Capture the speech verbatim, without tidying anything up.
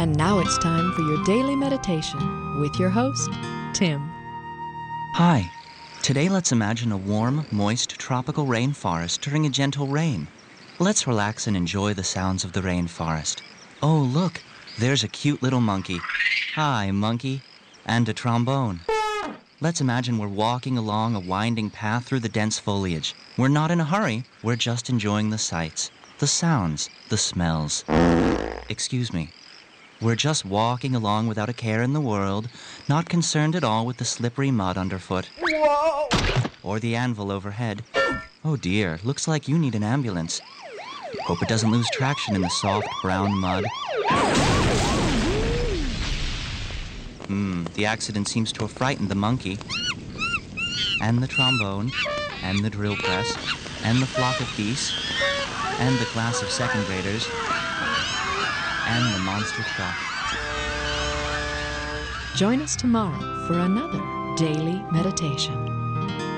And now it's time for your daily meditation with your host, Tim. Hi. Today let's imagine a warm, moist, tropical rainforest during a gentle rain. Let's relax and enjoy the sounds of the rainforest. Oh, look, there's a cute little monkey. Hi, monkey. And a trombone. Let's imagine we're walking along a winding path through the dense foliage. We're not in a hurry. We're just enjoying the sights, the sounds, the smells. Excuse me. We're just walking along without a care in the world, not concerned at all with the slippery mud underfoot. Whoa! Or the anvil overhead. Oh dear, looks like you need an ambulance. Hope it doesn't lose traction in the soft brown mud. Hmm, the accident seems to have frightened the monkey. And the trombone, and the drill press, and the flock of geese, and the class of second graders, and the monster truck. Join us tomorrow for another daily meditation.